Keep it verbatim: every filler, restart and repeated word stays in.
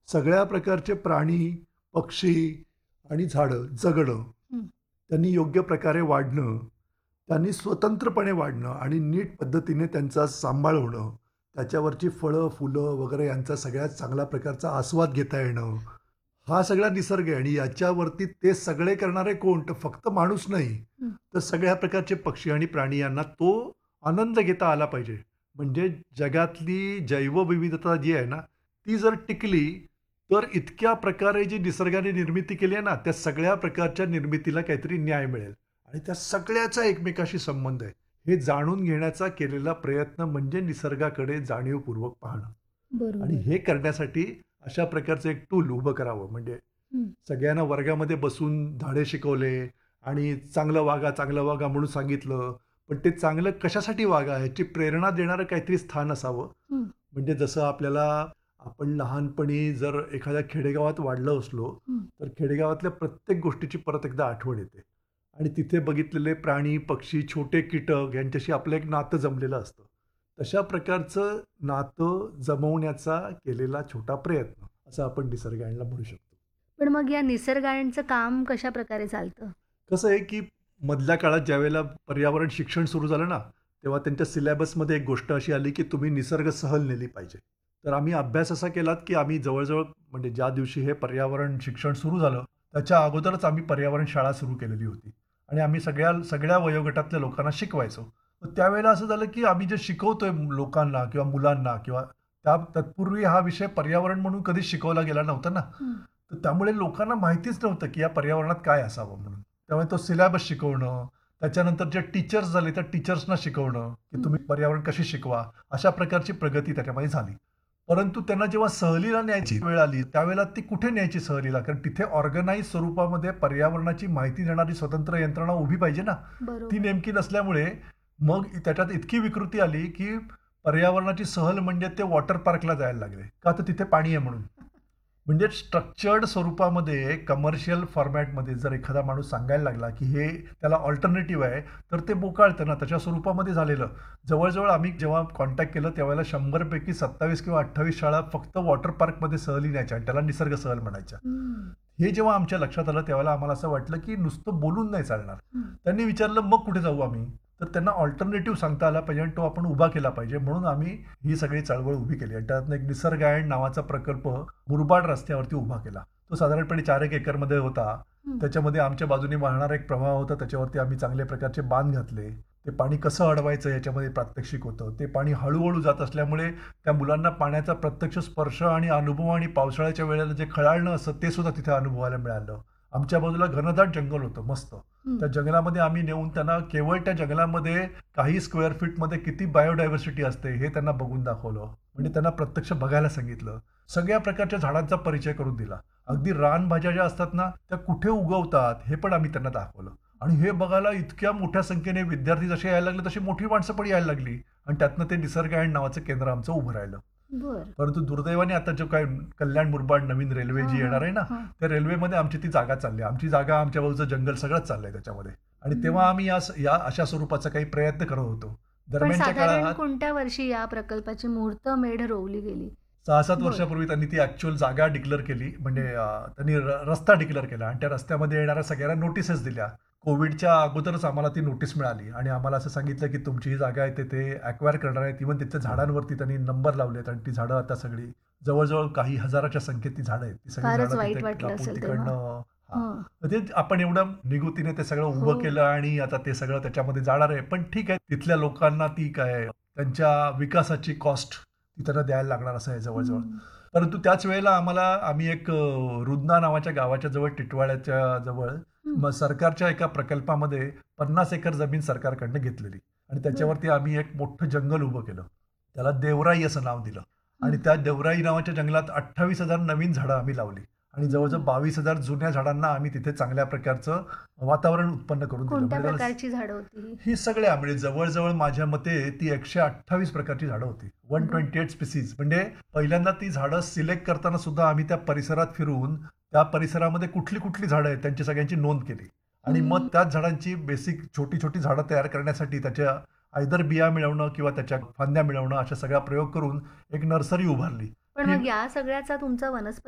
सगळ्या प्रकारचे प्राणी, पक्षी आणि झाडं जगणं, हं. त्यांनी योग्य प्रकारे वाढणं, त्यांनी स्वतंत्रपणे वाढणं आणि नीट पद्धतीने त्यांचा सांभाळ होणं, त्याच्यावरची फळं, फुलं वगैरे यांचा सगळ्यात चांगल्या प्रकारचा आस्वाद घेता येणं, हा सगळा निसर्ग आहे आणि याच्यावरती ते सगळे करणारे कोण? तर फक्त माणूस नाही, हं. तर सगळ्या प्रकारचे पक्षी आणि प्राणी यांना तो आनंद घेता आला पाहिजे. म्हणजे जगातली जैवविविधता जी आहे ना, ती जर टिकली, तर इतक्या प्रकारे जी निसर्गाने निर्मिती केली आहे ना, त्या सगळ्या प्रकारच्या निर्मितीला काहीतरी न्याय मिळेल आणि त्या सगळ्याचा एकमेकाशी संबंध आहे. हे जाणून घेण्याचा केलेला प्रयत्न म्हणजे निसर्गाकडे जाणीवपूर्वक पाहणं आणि बरोबर. हे करण्यासाठी अशा प्रकारचं एक टूल उभं करावं. म्हणजे हं. सगळ्यांना वर्गामध्ये बसून धडे शिकवले आणि चांगलं वागा, चांगलं वागा म्हणून सांगितलं. पण ते चांगलं कशासाठी वागा ह्याची प्रेरणा देणारं काहीतरी स्थान असावं. हं. म्हणजे जसं आपल्याला आपण लहानपणी जर एखाद्या खेडेगावात वाढलो असलो, हं. तर खेडेगावातल्या प्रत्येक गोष्टीची परत एकदा आठवण येते आणि तिथे बघितलेले प्राणी, पक्षी, छोटे कीटक यांच्याशी आपलं एक नातं जमलेलं असतं. तशा प्रकारचं नातं जमवण्याचा केलेला छोटा प्रयत्न, असं आपण निसर्गायणला म्हणू शकतो. पण मग या निसर्गायणचं काम कशाप्रकारे चालतं? कसं आहे, की मधल्या काळात ज्यावेळेला पर्यावरण शिक्षण सुरू झालं ना, तेव्हा त्यांच्या सिलॅबसमध्ये एक गोष्ट अशी आली, की तुम्ही निसर्ग सहल नेली पाहिजे. तर आम्ही अभ्यास असा केलात, की आम्ही जवळ-जवळ म्हणजे ज्या दिवशी हे पर्यावरण शिक्षण सुरू झालं, त्याच्या अगोदरच आम्ही पर्यावरण शाळा सुरू केलेली होती आणि आम्ही सगळ्या सगळ्या वयोगटातल्या लोकांना शिकवायचो. तर त्यावेळेला असं झालं, की आम्ही जे शिकवतोय लोकांना किंवा मुलांना किंवा त्या तत्पूर्वी हा विषय पर्यावरण म्हणून कधीच शिकवला गेला नव्हता ना. हं. तर त्यामुळे लोकांना माहितीच नव्हतं, की या पर्यावरणात काय असावं म्हणून. त्यामुळे तो सिलॅबस शिकवणं, त्याच्यानंतर जे टीचर्स झाले त्या टीचर्सना शिकवणं, की हं. तुम्ही पर्यावरण कशी शिकवा, अशा प्रकारची प्रगती त्याच्यामध्ये झाली. परंतु त्यांना जेव्हा सहलीला न्यायची वेळ आली, त्यावेळेला ती कुठे न्यायची सहलीला? कारण तिथे ऑर्गनाइज स्वरूपामध्ये पर्यावरणाची माहिती देणारी स्वतंत्र यंत्रणा उभी पाहिजे ना. ती बरोबर. नेमकी नसल्यामुळे मग त्याच्यात इतकी विकृती आली, की पर्यावरणाची सहल म्हणजे ते वॉटर पार्कला जायला लागले. का तर तिथे पाणी आहे म्हणून. म्हणजे स्ट्रक्चर्ड स्वरूपामध्ये कमर्शियल फॉर्मॅटमध्ये जर एखादा माणूस सांगायला लागला, की हे त्याला अल्टरनेटिव्ह आहे, तर ते बोकाळतं ना. तशा स्वरूपामध्ये झालेलं. जवळ-जवळ आम्ही जेव्हा कॉन्टॅक्ट केलं त्यावेळेला शंभर पैकी सत्तावीस किंवा अठ्ठावीस शाळा फक्त वॉटर पार्कमध्ये सहली न्यायच्या आणि त्याला निसर्ग सहल म्हणायच्या. हं. हे जेव्हा आमच्या लक्षात आलं त्यावेळेला आम्हाला असं वाटलं, की नुसतं बोलून नाही चालणार. हं. त्यांनी विचारलं, "मग कुठे जाऊ आम्ही?" तर त्यांना अल्टरनेटिव्ह सांगता आला पाहिजे आणि तो आपण उभा केला पाहिजे. म्हणून आम्ही ही सगळी चळवळ उभी केली आणि त्यातनं एक निसर्गायण नावाचा प्रकल्प मुरबाड रस्त्यावरती उभा केला. तो साधारणपणे चार एक एकरमध्ये होता. हं. त्याच्यामध्ये आमच्या बाजूने वाहणारा एक प्रवाह होता. त्याच्यावरती आम्ही चांगल्या प्रकारचे बांध घातले. ते पाणी कसं अडवायचं याच्यामध्ये प्रात्यक्षिक होतं. ते पाणी हळूहळू जात असल्यामुळे त्या मुलांना पाण्याचा प्रत्यक्ष स्पर्श आणि अनुभव आणि पावसाळ्याच्या वेळेला जे खळाळणं असतं ते सुद्धा तिथे अनुभवायला मिळालं. आमच्या बाजूला घनदाट जंगल होतं मस्त. हं. त्या जंगलामध्ये आम्ही नेऊन त्यांना केवळ त्या जंगलामध्ये काही स्क्वेअर फीटमध्ये किती बायोडायव्हर्सिटी असते हे त्यांना बघून दाखवलं. म्हणजे त्यांना प्रत्यक्ष बघायला सांगितलं. सगळ्या प्रकारच्या झाडांचा परिचय करून दिला. अगदी रानभाज्या ज्या असतात ना त्या कुठे उगवतात हे पण आम्ही त्यांना दाखवलं. आणि हे बघायला इतक्या मोठ्या संख्येने विद्यार्थी जसे यायला लागले तशी मोठी माणसं पण यायला लागली आणि त्यातनं ते निसर्गायण नावाचं केंद्र आमचं उभं राहिलं. बरं. परंतु दुर्दैवाने आता जो काय कल्याण मुरबाड नवीन रेल्वे जी हां, येणार आहे ना, हां. त्या रेल्वेमध्ये आमची ती जागा चालली आहे. आमची जागा, आमच्या बाजूचं जंगल सगळंच चाललंय त्याच्यामध्ये आणि हं. तेव्हा आम्ही या या अशा स्वरूपाचा काही प्रयत्न करत होतो. पण दरम्यानच्या साधारण काळात कोणत्या वर्षी या प्रकल्पाची मुहूर्तमेढ रोवली गेली? सहा सात बरं. वर्षापूर्वी त्यांनी ती ॲक्चुअल जागा डिक्लेअर केली. म्हणजे अ, त्यांनी र रस्ता डिक्लेअर केला आणि त्या रस्त्यामध्ये येणाऱ्या सगळ्यांना नोटीसेस दिल्या. कोविडच्या अगोदरच आम्हाला ती नोटीस मिळाली आणि आम्हाला असं सांगितलं, की तुमची ही जागा आहे ते ॲक्वायर करणार आहेत. इव्हन तिथल्या झाडांवरती त्यांनी नंबर लावलेत आणि ती झाडं आता सगळी जवळ-जवळ काही हजाराच्या संख्येत ती झाडं आहेत. ती सगळी फारच झाडं वाईट तिथे वाटलं कापून असेल तेव्हा. तिकडनं हां. हं. तर ते आपण एवढं निगुतीने ते सगळं हो. उभं केलं आणि आता ते सगळं त्याच्यामध्ये जाणार आहे. पण ठीक आहे, तिथल्या लोकांना ती काय त्यांच्या विकासाची कॉस्ट ती त्यांना द्यायला लागणार असं आहे जवळ-जवळ. हं. परंतु त्याच वेळेला आम्हाला आम्ही एक अ, रुदना नावाच्या गावाच्या जवळ टिटवाळ्याच्या जवळ हं. मग सरकारच्या एका प्रकल्पामध्ये पन्नास एकर जमीन सरकारकडनं घेतलेली आणि बरं. त्याच्यावरती आम्ही एक मोठं जंगल उभं केलं. त्याला देवराई असं नाव दिलं आणि हं. त्या देवराई नावाच्या जंगलात अठ्ठावीस हजार नवीन झाडं आम्ही लावली आणि जवळजवळ हं. बावीस हजार जुन्या झाडांना आम्ही तिथे चांगल्या प्रकारचं वातावरण उत्पन्न करून दिलं. कोणत्या म्हणजे त्याला प्रकारची झाडं होती ही? ही सगळ्या म्हणजे जवळ-जवळ माझ्या मते ती एकशे अठ्ठावीस प्रकारची झाडं होती. एकशे बरं. अठ्ठावीस स्पीसीज. म्हणजे पहिल्यांदा ती झाडं सिलेक्ट करताना सुद्धा आम्ही त्या परिसरात फिरून त्या परिसरामध्ये कुठली-कुठली झाडं आहेत त्यांची सगळ्यांची नोंद केली आणि मग हं. त्याच झाडांची बेसिक छोटी-छोटी झाडं तयार करण्यासाठी त्याच्या आयदर बिया मिळवणं किंवा त्याच्या फांद्या मिळवणं अशा सगळा प्रयोग करून एक नर्सरी उभारली. पण ती मग या सगळ्याचा तुमचा वनस्पती